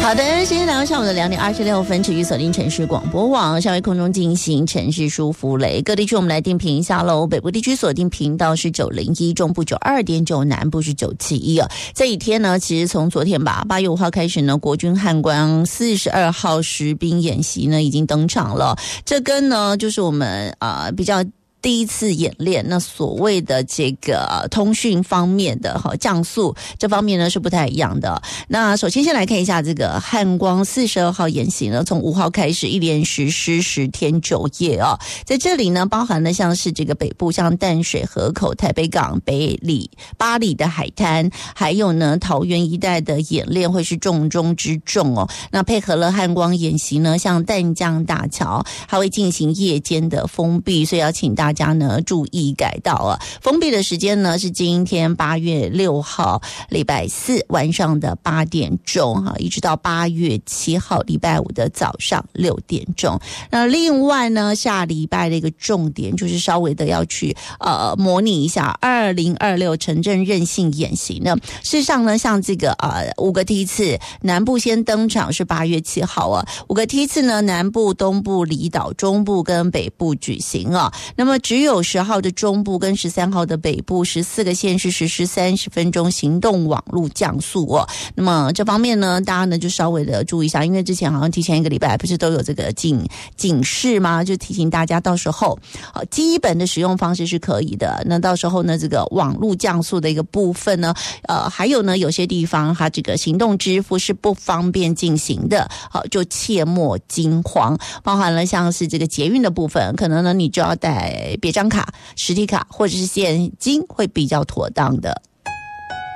好的，现在来到上午的2点26分，持续锁定城市广播网，上为空中进行城市舒服雷。各地区我们来定频一下喽。北部地区锁定频道是901，中部92.9，南部是971啊。这一天呢，其实从昨天吧，8月5号开始呢，国军汉光42号实兵演习呢已经登场了。这跟呢就是我们比较第一次演练，那所谓的这个通讯方面的降速这方面呢是不太一样的。那首先先来看一下这个汉光42号演习呢，从5号开始一连实施10天9夜啊。在这里呢，包含了像是这个北部像淡水河口、台北港、北里、八里的海滩，还有呢桃园一带的演练会是重中之重哦。那配合了汉光演习呢，像淡江大桥还会进行夜间的封闭，所以要请大家呢注意改道啊。封闭的时间呢是今天8月6号礼拜四晚上的8点钟哈，一直到8月7号礼拜五的早上6点钟。那另外呢，下礼拜的一个重点就是稍微的要去模拟一下2026城镇韧性演习呢。事实上呢，像这个5个梯次，南部先登场是8月7号啊，5个梯次呢，南部、东部、离岛、中部跟北部举行啊。那么只有10号的中部跟13号的北部14个县市实施30分钟行动网络降速哦。那么这方面呢，大家呢就稍微的注意一下，因为之前好像提前1个礼拜不是都有这个警示吗？就提醒大家到时候基本的使用方式是可以的。那到时候呢，这个网络降速的一个部分呢，还有呢有些地方它这个行动支付是不方便进行的，就切莫惊慌。包含了像是这个捷运的部分，可能呢你就要带别张卡、实体卡或者是现金会比较妥当的。